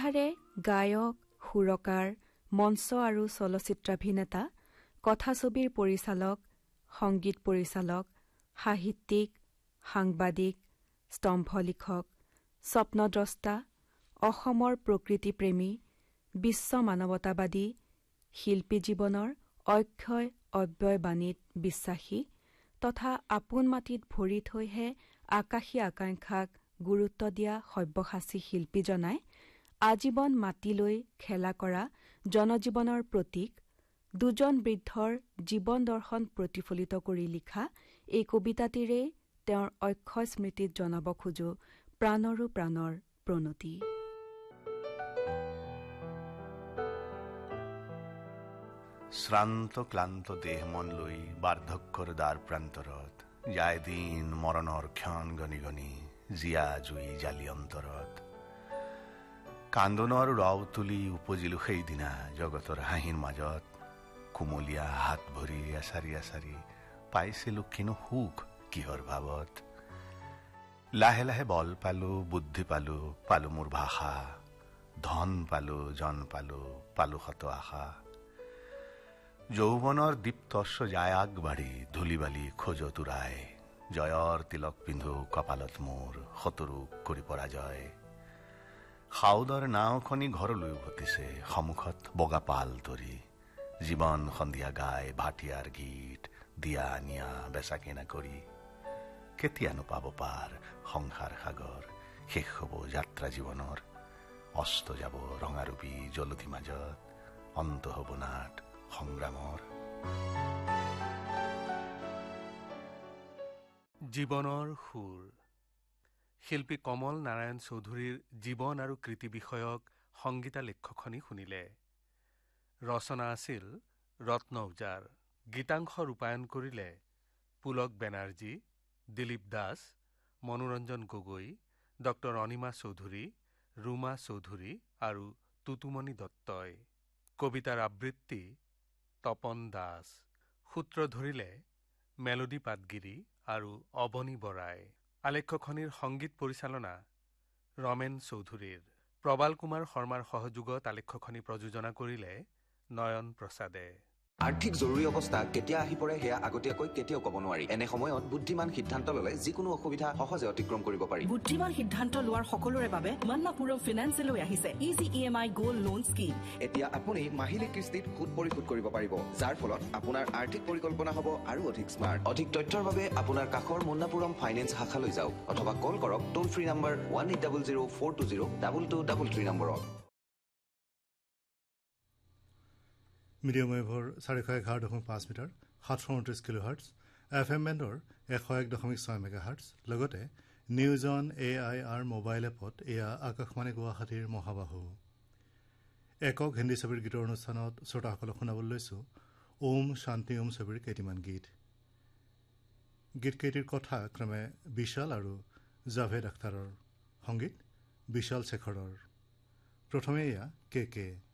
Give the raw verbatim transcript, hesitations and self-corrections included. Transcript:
একাধাৰে গায়ক, সুৰকাৰ, মঞ্চ আৰু চলচ্চিত্ৰাভিনেতা, কথাছবিৰ পৰিচালক, সংগীত পৰিচালক, সাহিত্যিক, সাংবাদিক, স্তম্ভলিখক, স্বপ্নদ্ৰষ্টা, অসমৰ প্ৰকৃতিপ্ৰেমী, বিশ্ব মানৱতাবাদী, শিল্পী জীৱনৰ অক্ষয় অব্যয়বাণীত বিশ্বাসী তথা আপোন মাটিত ভৰি থৈহে আকাশী আকাংক্ষাক গুৰুত্ব দিয়া সব্যসাচী শিল্পী জনাই আজীৱন মাটিলৈ খেলা কৰা জনজীৱনৰ প্ৰতীক, দুজন বৃদ্ধৰ জীৱন দৰ্শন প্ৰতিফলিত কৰি লিখা এই কবিতাটিৰে তেওঁৰ অক্ষয় স্মৃতিত জনাব খোজো প্ৰাণৰো প্ৰাণৰ প্ৰণতি। শ্ৰান্ত ক্লান্ত দেহ মন লৈ বাৰ্ধক্যৰ দ্বাৰ প্ৰান্তৰত যায় দিন মৰণৰ ক্ষণ গণি গণি জীয়া জুই জালি অন্তৰত। কান্দনৰ ৰৱ তুলি উপজিলো সেইদিনা জগতৰ হাঁহিৰ মাজত, কুমলীয়া হাত ভৰি এচাৰি এচাৰি পাইছিলো কিনো সুখ কিহৰ ভাৱত। লাহে লাহে বল পালো, বুদ্ধি পালো, পালো মোৰ ভাষা, ধন পালো, জন পালো, পালো শত আশা। যৌৱনৰ দীপ্তস্ব যায় আগবাঢ়ি ধূলিবালি খোজত উৰাই, জয়ৰ তিলক পিন্ধো কপালত মোৰ শতৰু কৰি পৰাজয়। সাউদৰ নাওখনি ঘৰলৈ উভতিছে সন্মুখত বগা পাল ধৰি, জীৱন সন্ধিয়া গাই ভাটিয়াৰ গীত দিয়া নিয়া বেচা কিনা কৰি। কেতিয়ানো পাব পাৰ সংসাৰ সাগৰ, শেষ হব যাত্ৰা জীৱনৰ, অস্ত যাব ৰঙাৰূপী জলধি মাজত, অন্ত হব নাট সংগ্ৰামৰ। জীৱনৰ সুৰ। শিল্পী কমল নাৰায়ণ চৌধুৰীৰ জীৱন আৰু কৃতি বিষয়ক সংগীতালেখ্যখনি শুনিলে। ৰচনা আছিল ৰত্ন ওজাৰ। গীতাংশ ৰূপায়ণ কৰিলে পুলক বেনাৰ্জী, দিলীপ দাস, মনোৰঞ্জন গগৈ, ডক্টৰ অনিমা চৌধুৰী, ৰুমা চৌধুৰী আৰু তুতুমণি দত্তই। কবিতাৰ আবৃত্তি তপন দাস। সূত্ৰ ধৰিলে মেলোডী পাটগিৰি আৰু অৱনী বৰাই। আলেখ্যখনিৰ সংগীত পৰিচালনা ৰমেন চৌধুৰীৰ। প্ৰবাল কুমাৰ শৰ্মাৰ সহযোগত আলেখ্যখনি প্ৰযোজনা কৰিলে নয়ন প্ৰসাদে। আৰ্থিক জৰুৰী অৱস্থা কেতিয়া আহি পৰে সেয়া আগতীয়াকৈ কেতিয়াও ক'ব নোৱাৰি। এনে সময়ত বুদ্ধিমান সিদ্ধান্ত ল'লে যিকোনো অসুবিধা সহজে অতিক্ৰম কৰিব পাৰি। বুদ্ধিমান সিদ্ধান্ত লোৱাৰ সকলোৰে বাবে মান্নাপুৰম ফিনান্সে লৈ আহিছে ইজি ই এম আই গোল্ড লোন স্কিম। এতিয়া আপুনি মাহিলী কিস্তিত সুদ পৰিশোধ কৰিব পাৰিব, যাৰ ফলত আপোনাৰ আৰ্থিক পৰিকল্পনা হ'ব আৰু অধিক স্মাৰ্ট। অধিক তথ্যৰ বাবে আপোনাৰ কাষৰ মান্নাপুৰম ফাইনেন্স শাখালৈ যাওক অথবা কল কৰক টোল free number one eight double zero' four two zero' double two double three নম্বৰত। মিডিয়াম ৱেভৰ চাৰিশ এঘাৰ দশমিক পাঁচ মিটাৰ সাতশ ঊনত্ৰিছ কিলো হাৰ্টছ, এফ এম বেণ্ডৰ এশ এক দশমিক ছয় মেগা হাৰ্টছ, লগতে news on A I R mobile এপত এয়া আকাশবাণী গুৱাহাটীৰ মহাবাহু। একক হিন্দী ছবিৰ গীতৰ অনুষ্ঠানত শ্ৰোতাসকলক শুনাবলৈ লৈছোঁ ওম শান্তি ওম ছবিৰ কেইটিমান গীত। গীতকেইটিৰ কথা ক্ৰমে বিশাল আৰু জাভেদ আখতাৰৰ, সংগীত বিশাল শেখৰৰ। প্ৰথমে এয়া কে কে।